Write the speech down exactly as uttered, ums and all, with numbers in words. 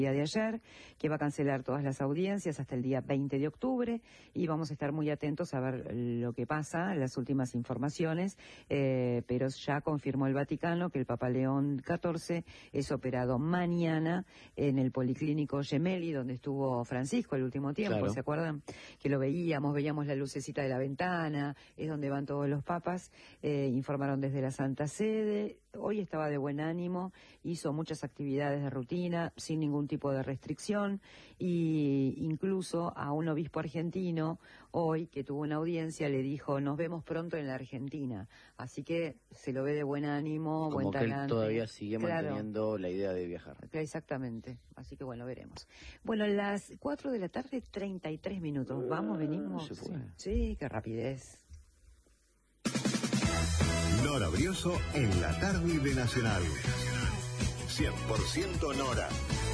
día de ayer, que va a cancelar todas las audiencias hasta el día veinte de octubre y vamos a estar muy atentos a ver lo que pasa, las últimas informaciones, eh, pero ya confirmó el Vaticano que el Papa León catorce es operado mañana en el Policlínico Gemelli, donde estuvo Francisco el último tiempo, claro. ¿se acuerdan? Que lo veíamos, veíamos la lucecita de la ventana, es donde van todos los papas, eh, informaron desde la Santa Sede. Hoy estaba de buen ánimo, hizo muchas actividades de rutina, sin ningún tipo de restricción, y incluso a un obispo argentino, hoy, que tuvo una audiencia, le dijo, nos vemos pronto en la Argentina. Así que se lo ve de buen ánimo, Como buen que él talante. todavía sigue Claro. manteniendo la idea de viajar. Exactamente, así que bueno, veremos. Bueno, las cuatro de la tarde, treinta y tres minutos. Vamos, venimos. Se puede. Sí, sí, qué rapidez. Nora Brioso en la tarde de Nacional. cien por ciento Nora.